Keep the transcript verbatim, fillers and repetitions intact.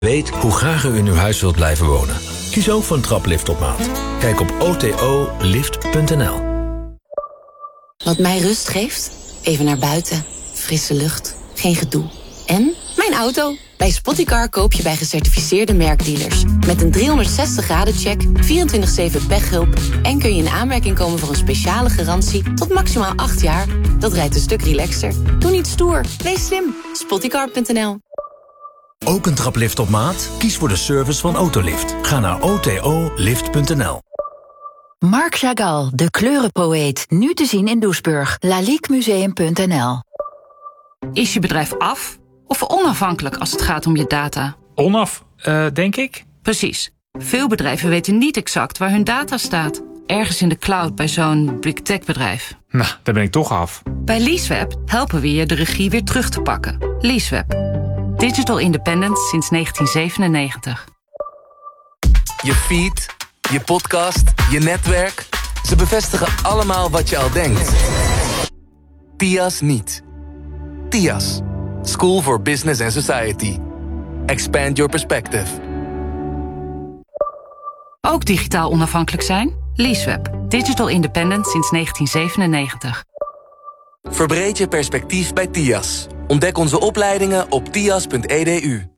Weet hoe graag u in uw huis wilt blijven wonen. Kies ook voor een traplift op maat. Kijk op o t o lift punt n l. Wat mij rust geeft? Even naar buiten. Frisse lucht. Geen gedoe. En mijn auto. Bij Spottycar koop je bij gecertificeerde merkdealers. Met een driehonderdzestig graden check, vierentwintig zeven pechhulp... en kun je in aanmerking komen voor een speciale garantie tot maximaal acht jaar. Dat rijdt een stuk relaxer. Doe niet stoer. Wees slim. Spottycar punt n l. Ook een traplift op maat? Kies voor de service van Autolift. Ga naar o t o lift punt n l. Marc Chagall, de kleurenpoëet. Nu te zien in Doesburg. laliquemuseum punt n l. Is je bedrijf af of onafhankelijk als het gaat om je data? Onaf, uh, denk ik. Precies. Veel bedrijven weten niet exact waar hun data staat. Ergens in de cloud bij zo'n big tech bedrijf. Nou, daar ben ik toch af. Bij Leaseweb helpen we je de regie weer terug te pakken. Leaseweb. Digital independence sinds negentien zevenennegentig. Je feed, je podcast, je netwerk. Ze bevestigen allemaal wat je al denkt. T I A S niet. T I A S. School for Business and Society. Expand your perspective. Ook digitaal onafhankelijk zijn? Leaseweb. Digital independent sinds negentien zevenennegentig. Verbreed je perspectief bij T I A S. Ontdek onze opleidingen op T I A S punt e d u.